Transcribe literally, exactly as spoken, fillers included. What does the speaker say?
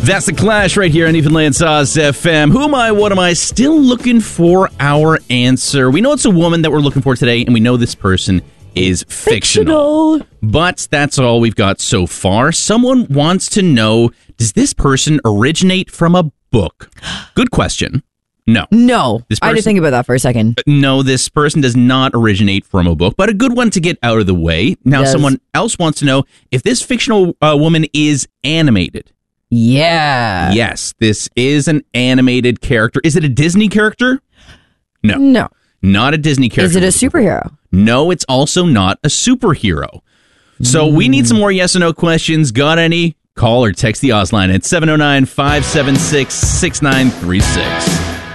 That's The Clash right here on Newfoundland Sauce F M. Who am I? What am I? Still looking for our answer. We know it's a woman that we're looking for today, and we know this person is fictional. fictional. But that's all we've got so far. Someone wants to know, does this person originate from a book? Good question. No. No. This person, I had to think about that for a second. No, this person does not originate from a book, but a good one to get out of the way. Now, Does. someone else wants to know if this fictional uh, woman is animated. Yeah. Yes, this is an animated character. Is it a Disney character? No. No. Not a Disney character. Is it a superhero? No, it's also not a superhero. So mm. we need some more yes or no questions. Got any? Call or text the Oz line at seven oh nine, five seven six, six nine three six.